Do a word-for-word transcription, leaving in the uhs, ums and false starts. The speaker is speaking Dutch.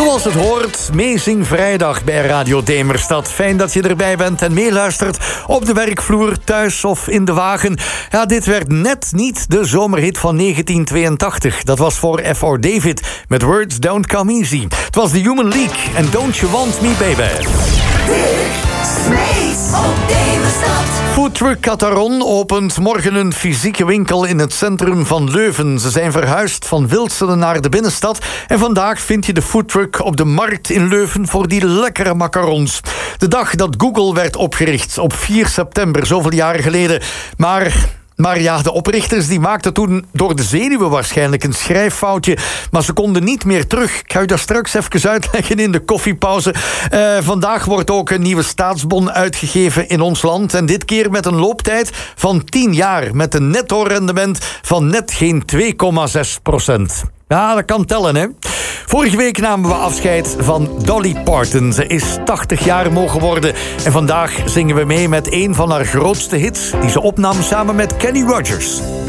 Zoals het hoort, Meezing Vrijdag bij Radio Demerstad. Fijn dat je erbij bent en meeluistert op de werkvloer, thuis of in de wagen. Ja, dit werd net niet de zomerhit van negentien tweeëntachtig. Dat was voor F R David met Words Don't Come Easy. Het was de Human League en Don't You Want Me Baby. Dick Smeets op Demerstad. Foodtruck Cataron opent morgen een fysieke winkel in het centrum van Leuven. Ze zijn verhuisd van Wilselen naar de binnenstad. En vandaag vind je de foodtruck op de markt in Leuven voor die lekkere macarons. De dag dat Google werd opgericht, op vier september, zoveel jaren geleden. Maar... Maar ja, de oprichters die maakten toen door de zenuwen waarschijnlijk een schrijffoutje. Maar ze konden niet meer terug. Ik ga u dat straks even uitleggen in de koffiepauze. Uh, vandaag wordt ook een nieuwe staatsbon uitgegeven in ons land. En dit keer met een looptijd van tien jaar. Met een netto-rendement van net geen twee komma zes procent. Ja, dat kan tellen, hè. Vorige week namen we afscheid van Dolly Parton. Ze is tachtig jaar mogen worden. En vandaag zingen we mee met een van haar grootste hits die ze opnam samen met Kenny Rogers.